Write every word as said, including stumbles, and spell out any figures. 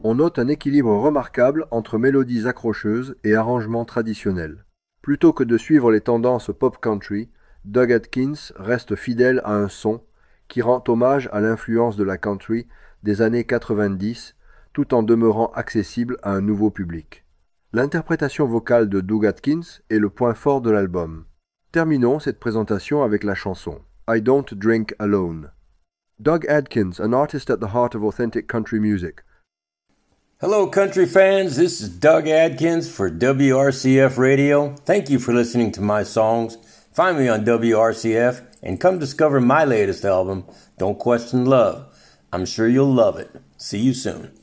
On note un équilibre remarquable entre mélodies accrocheuses et arrangements traditionnels. Plutôt que de suivre les tendances pop country, Doug Atkins reste fidèle à un son qui rend hommage à l'influence de la country des années quatre-vingt-dix tout en demeurant accessible à un nouveau public. L'interprétation vocale de Doug Atkins est le point fort de l'album. Terminons cette présentation avec la chanson I Don't Drink Alone. Doug Atkins, an artist at the heart of authentic country music. Hello, country fans. This is Doug Adkins for W R C F Radio. Thank you for listening to my songs. Find me on W R C F and come discover my latest album, Don't Question Love. I'm sure you'll love it. See you soon.